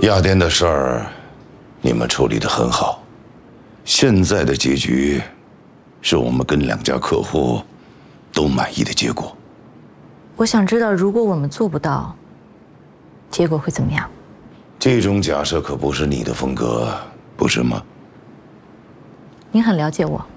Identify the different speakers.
Speaker 1: 亚颠的事儿，你们处理得很好。现在的结局，是我们跟两家客户都满意的结果。
Speaker 2: 我想知道，如果我们做不到，结果会怎么样？
Speaker 1: 这种假设可不是你的风格，不是吗？
Speaker 2: 您很了解我。